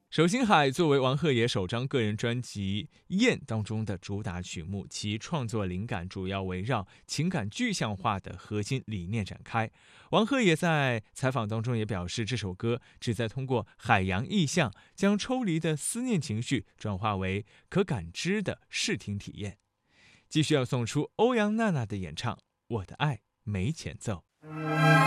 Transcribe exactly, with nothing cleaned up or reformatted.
手心海作为王鹤野首张个人专辑《雁》当中的主打曲目，其创作灵感主要围绕情感具象化的核心理念展开。王鹤野在采访当中也表示，这首歌旨在通过海洋意象，将抽离的思念情绪转化为可感知的视听体验。继续要送出欧阳娜娜的演唱《我的爱没前奏》。